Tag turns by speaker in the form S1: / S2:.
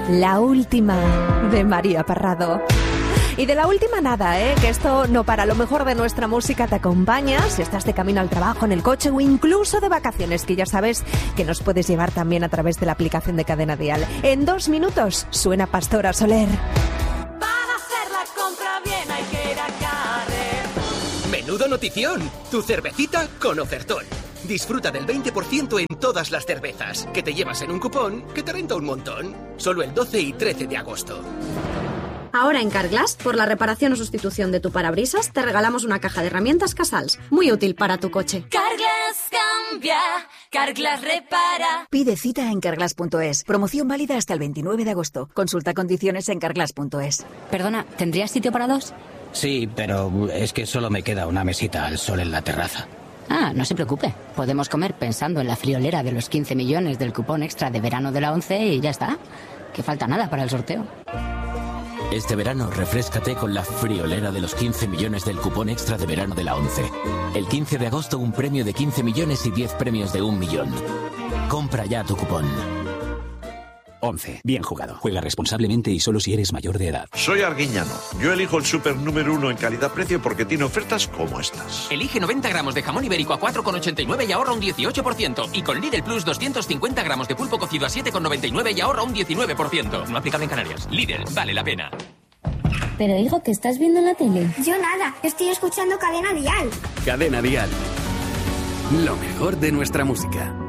S1: La última de María Parrado. Y de la última nada, que esto no para. Lo mejor de nuestra música te acompaña si estás de camino al trabajo, en el coche o incluso de vacaciones, que ya sabes que nos puedes llevar también a través de la aplicación de Cadena Dial. En 2 minutos suena Pastora Soler.
S2: Para hacer la compra bien hay que ir a Carrer.
S3: ¡Menudo notición! Tu cervecita con ofertón. Disfruta del 20% en todas las cervezas, que te llevas en un cupón que te renta un montón. Solo el 12 y 13 de agosto.
S4: Ahora en Carglass, por la reparación o sustitución de tu parabrisas, te regalamos una caja de herramientas Casals, muy útil para tu coche.
S2: Carglass cambia, Carglass repara.
S5: Pide cita en carglass.es. Promoción válida hasta el 29 de agosto. Consulta condiciones en carglass.es.
S6: Perdona, ¿tendrías sitio para 2?
S7: Sí, pero es que solo me queda una mesita al sol en la terraza.
S6: Ah, no se preocupe. Podemos comer pensando en la friolera de los 15 millones del cupón extra de verano de la 11 y ya está. Que falta nada para el sorteo.
S8: Este verano, refréscate con la friolera de los 15 millones del cupón extra de verano de la 11. El 15 de agosto, un premio de 15 millones y 10 premios de 1 millón. Compra ya tu cupón.
S9: 11. Bien jugado. Juega responsablemente y solo si eres mayor de edad.
S10: Soy Arguiñano. Yo elijo el súper número 1 en calidad-precio porque tiene ofertas como estas.
S11: Elige 90 gramos de jamón ibérico a 4,89 y ahorra un 18%. Y con Lidl Plus 250 gramos de pulpo cocido a 7,99 y ahorra un 19%. No aplicable en Canarias. Lidl, vale la pena.
S12: Pero hijo, ¿qué estás viendo en la tele?
S13: Yo nada, estoy escuchando Cadena Dial.
S9: Cadena Dial. Lo mejor de nuestra música.